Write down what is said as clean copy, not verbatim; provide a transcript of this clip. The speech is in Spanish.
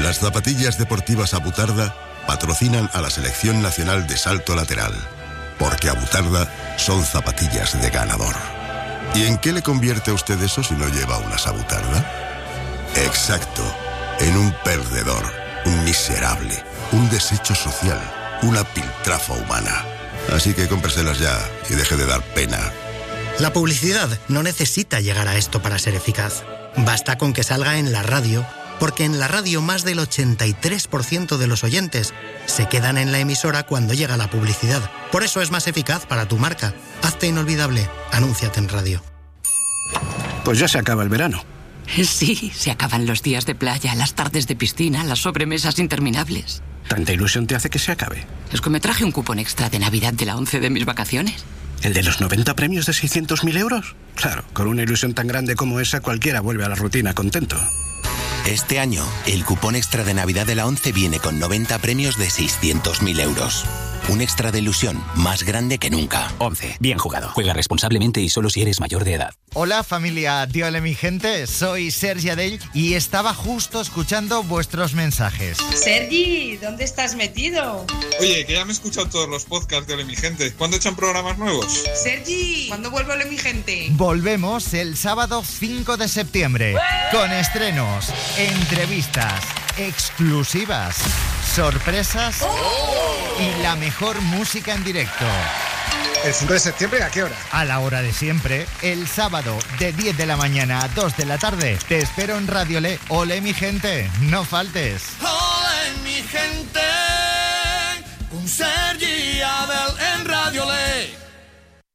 Las zapatillas deportivas Abutarda patrocinan a la Selección Nacional de Salto Lateral, porque Abutarda son zapatillas de ganador. ¿Y en qué le convierte a usted eso si no lleva unas Abutarda? Exacto, en un perdedor, un miserable, un desecho social, una piltrafa humana. Así que cómpreselas ya y deje de dar pena. La publicidad no necesita llegar a esto para ser eficaz. Basta con que salga en la radio, porque en la radio más del 83% de los oyentes se quedan en la emisora cuando llega la publicidad. Por eso es más eficaz para tu marca. Hazte inolvidable. Anúnciate en radio. Pues ya se acaba el verano. Sí, se acaban los días de playa, las tardes de piscina, las sobremesas interminables. ¿Tanta ilusión te hace que se acabe? Es que me traje un cupón extra de Navidad de la 11 de mis vacaciones. ¿El de los 90 premios de 600.000 euros? Claro, con una ilusión tan grande como esa, cualquiera vuelve a la rutina contento. Este año, el cupón extra de Navidad de la 11 viene con 90 premios de 600.000 euros. Un extra de ilusión más grande que nunca. 11. Bien jugado. Juega responsablemente y solo si eres mayor de edad. Hola familia, tío mi gente, soy Sergi Adell y estaba justo escuchando vuestros mensajes. Sergi, ¿dónde estás metido? Oye, que ya me he escuchado todos los podcasts de Ole mi gente. ¿Cuándo echan programas nuevos? Sergi, ¿cuándo vuelve Ole mi gente? Volvemos el sábado 5 de septiembre con estrenos, entrevistas, exclusivas, sorpresas y la mejor música en directo. ¿El 5 de septiembre a qué hora? A la hora de siempre, el sábado de 10 de la mañana a 2 de la tarde. Te espero en Radio Le. Ole mi gente, no faltes. Ole mi gente, con Sergi Adell.